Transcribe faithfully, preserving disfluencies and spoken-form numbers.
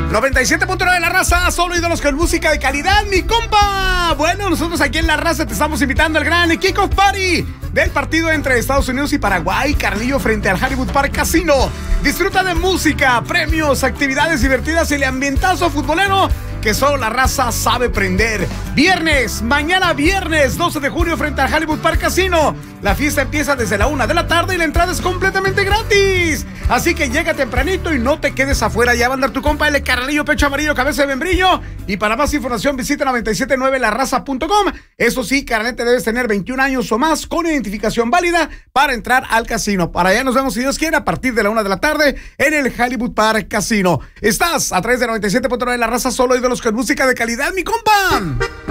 noventa y siete punto nueve La Raza, solo ídolos con música de calidad, mi compa. Bueno, nosotros aquí en La Raza te estamos invitando al gran Kickoff Party del partido entre Estados Unidos y Paraguay, Carlillo frente al Hollywood Park Casino. Disfruta de música, premios, actividades divertidas y el ambientazo futbolero que solo La Raza sabe prender. Viernes, mañana viernes doce de junio frente al Hollywood Park Casino. La fiesta empieza desde la una de la tarde y la entrada es completamente gratis. Así que llega tempranito y no te quedes afuera. Ya va a andar tu compa el Carlillo Pecho Amarillo, cabeza de membrillo. Y para más información visita noventa y siete punto nueve la raza punto com. Eso sí, carnete, debes tener veintiún años o más con identificación válida para entrar al casino. Para allá nos vemos, si Dios quiere, a partir de la una de la tarde en el Hollywood Park Casino. Estás a través de noventa y siete punto nueve La Raza, solo ídolos con música de calidad, mi compa.